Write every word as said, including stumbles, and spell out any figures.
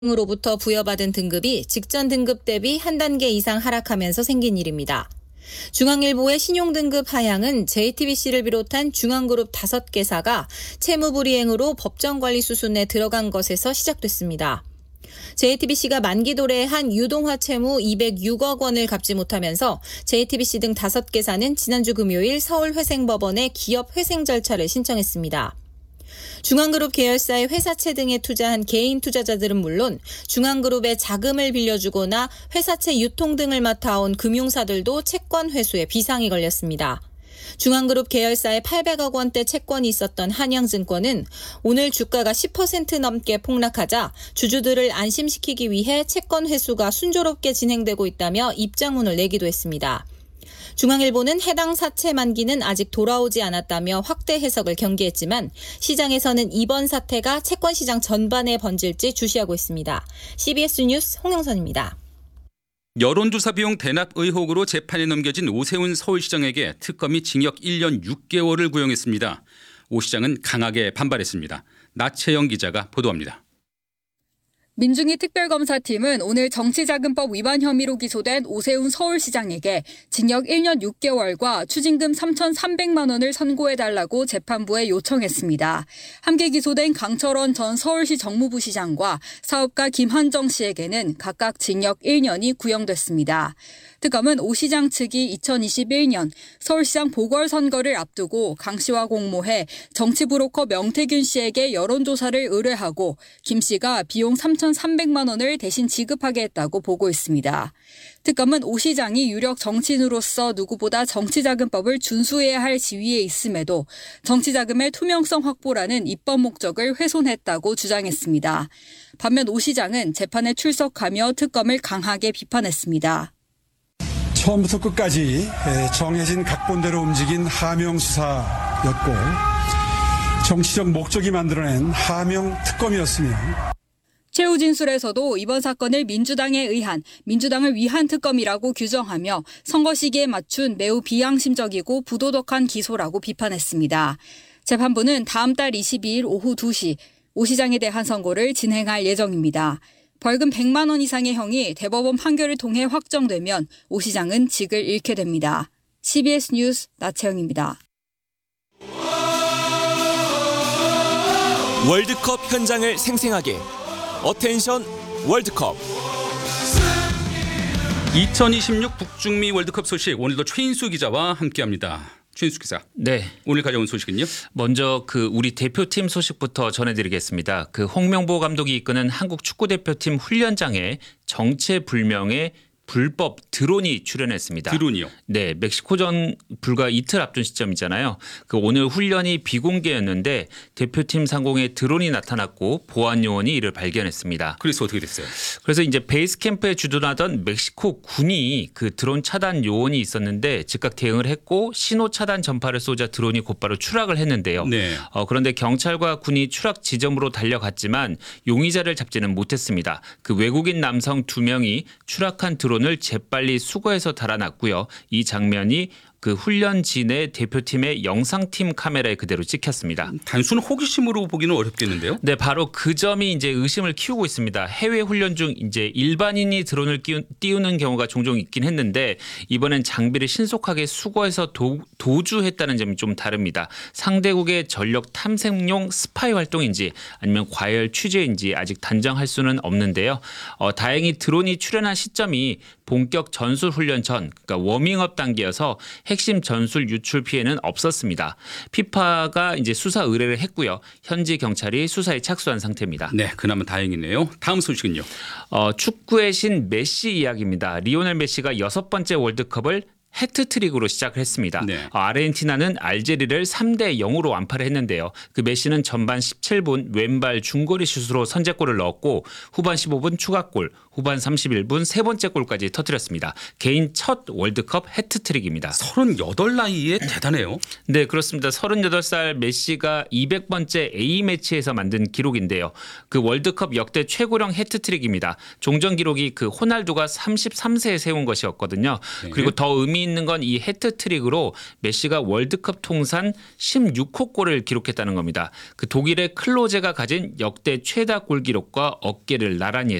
으로부터 부여받은 등급이 직전 등급 대비 한 단계 이상 하락하면서 생긴 일입니다. 중앙일보의 신용등급 하향은 제이티비씨를 비롯한 중앙그룹 다섯 개사가 채무불이행으로 법정관리 수순에 들어간 것에서 시작됐습니다. 제이티비씨가 만기 도래한 유동화 채무 이백육억 원을 갚지 못하면서 제이티비씨 등 다섯 개사는 지난주 금요일 서울회생법원에 기업회생 절차를 신청했습니다. 중앙그룹 계열사의 회사채 등에 투자한 개인 투자자들은 물론 중앙그룹에 자금을 빌려주거나 회사채 유통 등을 맡아온 금융사들도 채권 회수에 비상이 걸렸습니다. 중앙그룹 계열사의 팔백억 원대 채권이 있었던 한양증권은 오늘 주가가 십 퍼센트 넘게 폭락하자 주주들을 안심시키기 위해 채권 회수가 순조롭게 진행되고 있다며 입장문을 내기도 했습니다. 중앙일보는 해당 사채 만기는 아직 돌아오지 않았다며 확대 해석을 경계했지만 시장에서는 이번 사태가 채권 시장 전반에 번질지 주시하고 있습니다. 씨비에스 뉴스 홍영선입니다. 여론조사 비용 대납 의혹으로 재판에 넘겨진 오세훈 서울시장에게 특검이 징역 일 년 육 개월을 구형했습니다. 오 시장은 강하게 반발했습니다. 나채영 기자가 보도합니다. 민중위 특별검사팀은 오늘 정치자금법 위반 혐의로 기소된 오세훈 서울시장에게 징역 일 년 육 개월과 추징금 삼천삼백만 원을 선고해달라고 재판부에 요청했습니다. 함께 기소된 강철원 전 서울시 정무부시장과 사업가 김한정 씨에게는 각각 징역 일 년이 구형됐습니다. 특검은 오 시장 측이 이천이십일 년 서울시장 보궐선거를 앞두고 강 씨와 공모해 정치브로커 명태균 씨에게 여론조사를 의뢰하고 김 씨가 비용 삼천삼백만 원을 대신 지급하게 했다고 보고 있습니다. 특검은 오 시장이 유력 정치인으로서 누구보다 정치자금법을 준수해야 할 지위에 있음에도 정치자금의 투명성 확보라는 입법 목적을 훼손했다고 주장했습니다. 반면 오 시장은 재판에 출석하며 특검을 강하게 비판했습니다. 처음부터 끝까지 정해진 각본대로 움직인 하명 수사였고 정치적 목적이 만들어낸 하명 특검이었으며 최후 진술에서도 이번 사건을 민주당에 의한, 민주당을 위한 특검이라고 규정하며 선거 시기에 맞춘 매우 비양심적이고 부도덕한 기소라고 비판했습니다. 재판부는 다음 달 이십이 일 오후 두 시 오 시장에 대한 선고를 진행할 예정입니다. 벌금 백만 원 이상의 형이 대법원 판결을 통해 확정되면 오 시장은 직을 잃게 됩니다. 씨비에스 뉴스 나채영입니다. 월드컵 현장을 생생하게 어텐션 월드컵. 이천이십육 북중미 월드컵 소식 오늘도 최인수 기자와 함께합니다. 최인수 기자. 네. 오늘 가져온 소식은요? 먼저 그 우리 대표팀 소식부터 전해드리겠습니다. 그 홍명보 감독이 이끄는 한국 축구 대표팀 훈련장에 정체불명의 불법 드론이 출현했습니다. 드론이요? 네, 멕시코전 불과 이틀 앞둔 시점이잖아요. 그 오늘 훈련이 비공개였는데 대표팀 상공에 드론이 나타났고 보안 요원이 이를 발견했습니다. 그래서 어떻게 됐어요? 그래서 이제 베이스 캠프에 주둔하던 멕시코 군이 그 드론 차단 요원이 있었는데 즉각 대응을 했고 신호 차단 전파를 쏘자 드론이 곧바로 추락을 했는데요. 네. 어, 그런데 경찰과 군이 추락 지점으로 달려갔지만 용의자를 잡지는 못했습니다. 그 외국인 남성 두 명이 추락한 드론 을 재빨리 수거해서 달아났고요. 이 장면이 그 훈련진의 대표팀의 영상팀 카메라에 그대로 찍혔습니다. 단순 호기심으로 보기는 어렵겠는데요? 네, 바로 그 점이 이제 의심을 키우고 있습니다. 해외 훈련 중 이제 일반인이 드론을 띄우는 경우가 종종 있긴 했는데 이번엔 장비를 신속하게 수거해서 도, 도주했다는 점이 좀 다릅니다. 상대국의 전력 탐색용 스파이 활동인지 아니면 과열 취재인지 아직 단정할 수는 없는데요. 어, 다행히 드론이 출현한 시점이 본격 전술 훈련 전, 그러니까 워밍업 단계여서 핵심 전술 유출 피해는 없었습니다. 피파가 이제 수사 의뢰를 했고요. 현지 경찰이 수사에 착수한 상태입니다. 네, 그나마 다행이네요. 다음 소식은요? 어, 축구의 신 메시 이야기입니다. 리오넬 메시가 여섯 번째 월드컵을 해트트릭으로 시작을 했습니다. 네. 아르헨티나는 알제리를 삼 대 영으로 완파를 했는데요. 그 메시는 전반 십칠 분 왼발 중거리 슛으로 선제골을 넣었고 후반 십오 분 추가골, 후반 삼십일 분 세 번째 골까지 터뜨렸습니다. 개인 첫 월드컵 해트트릭입니다. 서른여덟 나이에 대단해요. 네, 그렇습니다. 서른여덟 살 메시가 이백 번째 A매치에서 만든 기록인데요. 그 월드컵 역대 최고령 해트트릭입니다. 종전 기록이 그 호날두가 서른세 세에 세운 것이었거든요. 네. 그리고 더 의미 재미있는 건 이 해트트릭으로 메시가 월드컵 통산 십육 호 골을 기록했다는 겁니다. 그 독일의 클로제가 가진 역대 최다 골 기록과 어깨를 나란히